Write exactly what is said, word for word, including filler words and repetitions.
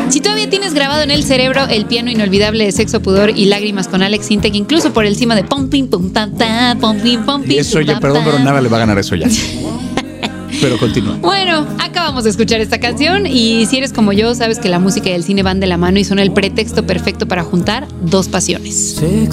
Si todavía tienes grabado en el cerebro el piano inolvidable de Sexo, Pudor y Lágrimas con Alex Sintek, incluso por encima de pom pim pum ta ta, pom pim pom pim. Y eso ya, perdón, pero nada le va a ganar eso ya. Pero continúa. Bueno, acabamos de escuchar esta canción y si eres como yo, sabes que la música y el cine van de la mano y son el pretexto perfecto para juntar dos pasiones.